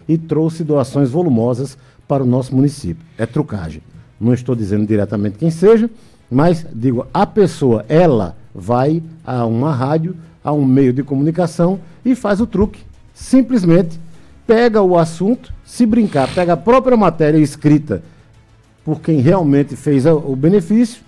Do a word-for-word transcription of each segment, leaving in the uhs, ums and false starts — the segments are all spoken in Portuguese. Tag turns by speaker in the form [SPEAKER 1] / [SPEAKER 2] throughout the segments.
[SPEAKER 1] e trouxe doações volumosas para o nosso município. É trucagem. Não estou dizendo diretamente quem seja, mas digo, a pessoa, ela vai a uma rádio, a um meio de comunicação e faz o truque. Simplesmente pega o assunto, se brincar, pega a própria matéria escrita por quem realmente fez a, o benefício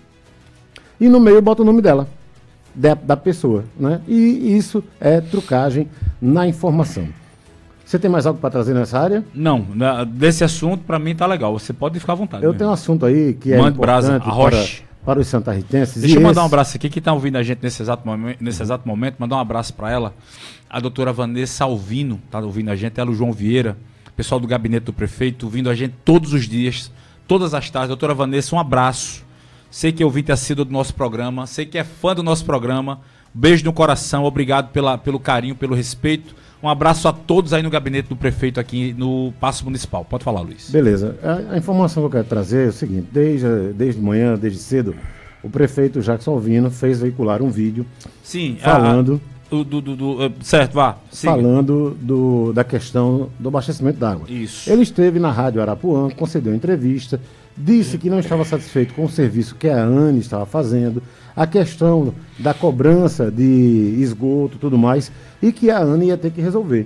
[SPEAKER 1] e no meio bota o nome dela, da, da pessoa, né? E isso é trucagem na informação. Você tem mais algo para trazer nessa área?
[SPEAKER 2] Não, na, desse assunto para mim tá legal, você pode ficar à vontade.
[SPEAKER 1] Eu
[SPEAKER 2] mesmo.
[SPEAKER 1] tenho um assunto aí que é
[SPEAKER 2] Mande
[SPEAKER 1] importante
[SPEAKER 2] brasa,
[SPEAKER 1] para, para os santarritenses.
[SPEAKER 2] Deixa
[SPEAKER 1] e
[SPEAKER 2] eu mandar
[SPEAKER 1] esse...
[SPEAKER 2] um abraço aqui, que está ouvindo a gente nesse exato, momen- nesse exato momento, mandar um abraço para ela, a doutora Vanessa Alvino, está ouvindo a gente, ela, o João Vieira, pessoal do gabinete do prefeito, ouvindo a gente todos os dias, todas as tardes. Doutora Vanessa, um abraço. Sei que é ouvinte assíduo do nosso programa, sei que é fã do nosso programa. Beijo no coração, obrigado pela, pelo carinho, pelo respeito. Um abraço a todos aí no gabinete do prefeito aqui no Paço Municipal. Pode falar, Luiz.
[SPEAKER 1] Beleza. A, a informação que eu quero trazer é o seguinte, desde, desde manhã, desde cedo, o prefeito Jackson Alvino fez veicular um vídeo
[SPEAKER 2] Sim,
[SPEAKER 1] falando,
[SPEAKER 2] a, a, do, do, do, certo, vá. Siga.
[SPEAKER 1] falando do, da questão do abastecimento d'água.
[SPEAKER 2] Isso.
[SPEAKER 1] Ele esteve na Rádio Arapuã, concedeu entrevista, disse que não estava satisfeito com o serviço que a ANE estava fazendo, a questão da cobrança de esgoto e tudo mais, e que a ANE ia ter que resolver.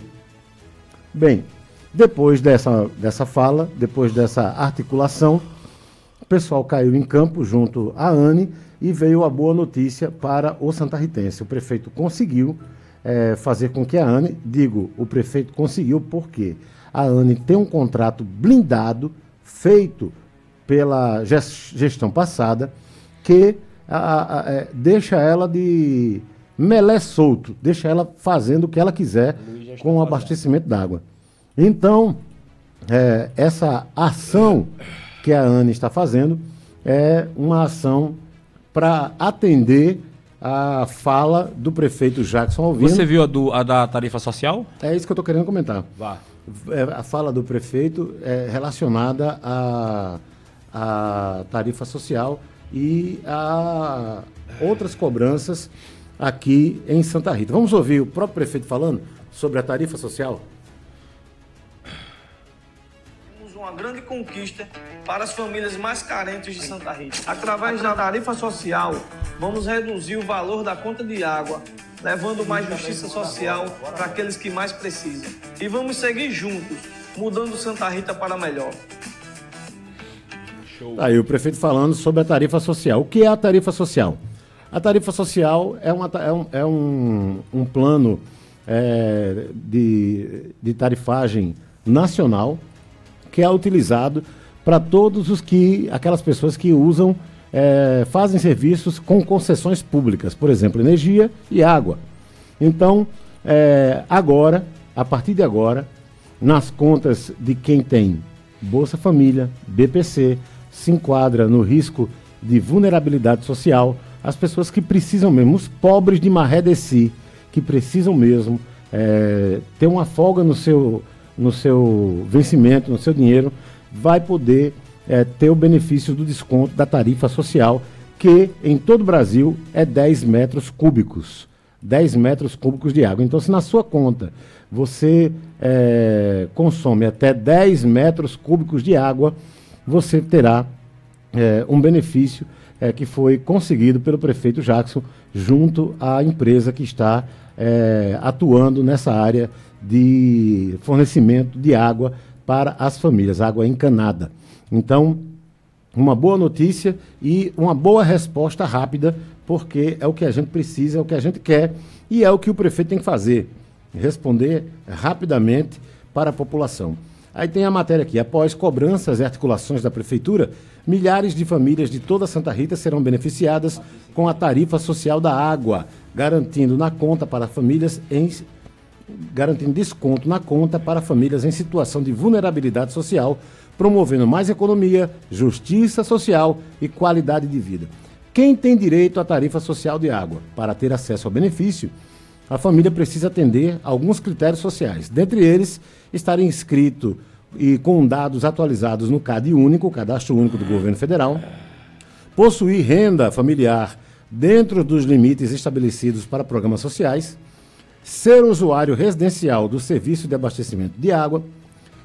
[SPEAKER 1] Bem, depois dessa, dessa fala, depois dessa articulação, o pessoal caiu em campo junto à ANE e veio a boa notícia para o santarritense. O prefeito conseguiu é, fazer com que a ANE, digo, o prefeito conseguiu porque a ANE tem um contrato blindado, feito pela gestão passada, que a, a, a, é, deixa ela de melé solto, deixa ela fazendo o que ela quiser com o abastecimento d'água. Então, é, essa ação que a ANE está fazendo é uma ação para atender a fala do prefeito Jackson Alvino.
[SPEAKER 2] Você viu a, do, a da tarifa social?
[SPEAKER 1] É isso que eu estou querendo comentar.
[SPEAKER 2] Vá.
[SPEAKER 1] É, a fala do prefeito é relacionada à a, a tarifa social e a outras cobranças aqui em Santa Rita. Vamos ouvir o próprio prefeito falando sobre a tarifa social?
[SPEAKER 3] Uma grande conquista para as famílias mais carentes de Santa Rita. Através da tarifa social, vamos reduzir o valor da conta de água, levando mais justiça social para aqueles que mais precisam. E vamos seguir juntos, mudando Santa Rita para melhor.
[SPEAKER 1] Aí o prefeito falando sobre a tarifa social. O que é a tarifa social? A tarifa social é, uma, é, um, é um, um plano é, de, de tarifagem nacional que é utilizado para todos os que, aquelas pessoas que usam, é, fazem serviços com concessões públicas, por exemplo, energia e água. Então, é, agora, a partir de agora, nas contas de quem tem Bolsa Família, B P C, se enquadra no risco de vulnerabilidade social, as pessoas que precisam mesmo, os pobres de maré de si, que precisam mesmo é, ter uma folga no seu, no seu vencimento, no seu dinheiro, vai poder é, ter o benefício do desconto da tarifa social, que em todo o Brasil é dez metros cúbicos. dez metros cúbicos de água. Então, se na sua conta você é, consome até dez metros cúbicos de água, você terá é, um benefício é, que foi conseguido pelo prefeito Jackson junto à empresa que está é, atuando nessa área de fornecimento de água para as famílias, água encanada. Então, uma boa notícia e uma boa resposta rápida, porque é o que a gente precisa, é o que a gente quer e é o que o prefeito tem que fazer, responder rapidamente para a população. Aí tem a matéria aqui, após cobranças e articulações da prefeitura, milhares de famílias de toda Santa Rita serão beneficiadas com a tarifa social da água, garantindo na conta para famílias em garantindo desconto na conta para famílias em situação de vulnerabilidade social, promovendo mais economia, justiça social e qualidade de vida. Quem tem direito à tarifa social de água? Para ter acesso ao benefício, a família precisa atender a alguns critérios sociais. Dentre eles, estar inscrito e com dados atualizados no C A D único, Cadastro Único do Governo Federal, possuir renda familiar dentro dos limites estabelecidos para programas sociais, ser usuário residencial do serviço de abastecimento de água,